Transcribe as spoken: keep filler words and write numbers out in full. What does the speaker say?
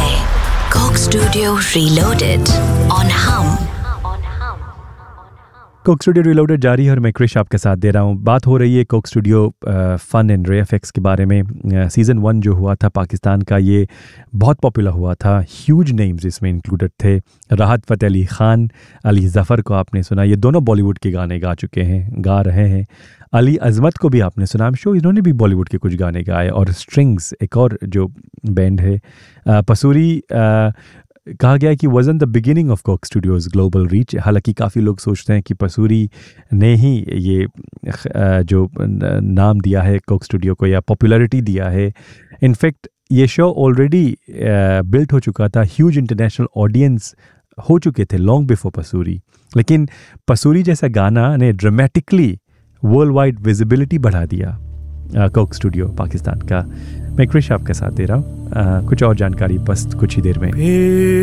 है Coke Studio Reloaded on Hum. Coke studio reloaded जारी है और मैं क्रिश आपके साथ दे रहा हूँ। बात हो रही है कोक स्टूडियो फन एंड रे एफ एक्स के बारे में। सीज़न वन जो हुआ था पाकिस्तान का, ये बहुत पॉपुलर हुआ था। ह्यूज नेम्स इसमें इंक्लूडेड थे। राहत फ़तेह अली ख़ान, अली ज़फ़र को आपने सुना, ये दोनों बॉलीवुड के गाने गा चुके हैं, गा रहे हैं। अली अज़मत को भी आपने सुना, हम शो इन्होंने भी बॉलीवुड के कुछ गाने गाए। और स्ट्रिंग्स एक और जो बैंड है, पसूरी, कहा गया है कि वॉज़न the beginning of Coke Studios global reach. हालांकि काफ़ी लोग सोचते हैं कि पसूरी ने ही ये जो नाम दिया है कोक स्टूडियो को या पॉपुलैरिटी दिया है। इनफैक्ट ये शो ऑलरेडी बिल्ट हो चुका था, ह्यूज इंटरनेशनल ऑडियंस हो चुके थे लॉन्ग बिफोर पसूरी। लेकिन पसूरी जैसा गाना ने ड्रामेटिकली वर्ल्ड वाइड विजिबिलिटी बढ़ा दिया कोक स्टूडियो पाकिस्तान का। मैं क्रिश आपके साथ दे रहा हूँ कुछ और जानकारी बस कुछ ही देर में।